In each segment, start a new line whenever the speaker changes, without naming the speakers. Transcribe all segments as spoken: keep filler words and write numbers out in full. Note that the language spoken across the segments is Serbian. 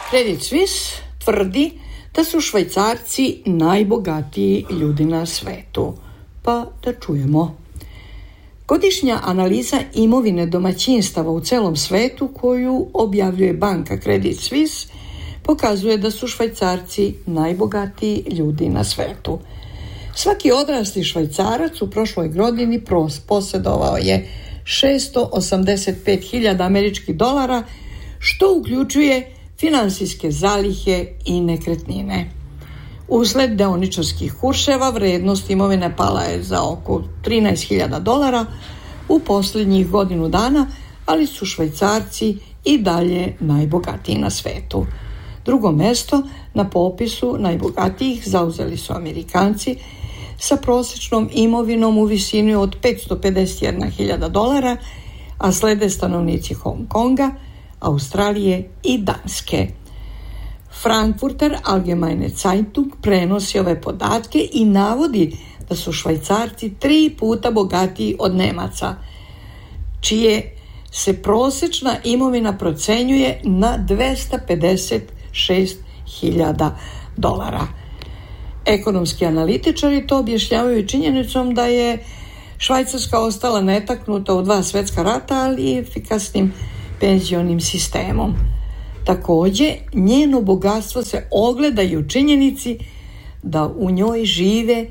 Credit Suisse tvrdi da su Švajcarci najbogatiji ljudi na svetu. Pa da čujemo. Godišnja analiza imovine domaćinstava u celom svetu koju objavljuje banka Credit Suisse pokazuje da su Švajcarci najbogatiji ljudi na svetu. Svaki odrasli Švajcarac u prošloj godini posjedovao je šesto osamdeset pet hiljada američkih dolara, što uključuje finansijske zalihe i nekretnine. Usled deoničarskih kurševa vrednost imovine pala je za oko trinaest hiljada dolara u posljednjih godinu dana, ali su Švajcarci i dalje najbogatiji na svetu. Drugo mesto na popisu najbogatijih zauzeli su Amerikanci sa prosječnom imovinom u visini od petsto pedeset jedna hiljada dolara, a slede stanovnici Hong Konga, Australije i Danske. Frankfurter Allgemeine Zeitung prenosi ove podatke i navodi da su Švajcarci tri puta bogatiji od Nemaca, čije se prosječna imovina procenjuje na dvesta pedeset šest hiljada dolara. Ekonomski analitičari to objašnjavaju činjenicom da je Švajcarska ostala netaknuta u dva svjetska rata, ali i efikasnim penzionim sistemom. Također, njeno bogatstvo se ogleda i u činjenici da u njoj žive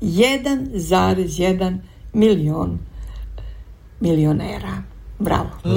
jedan zarez jedan milion milionera. Bravo.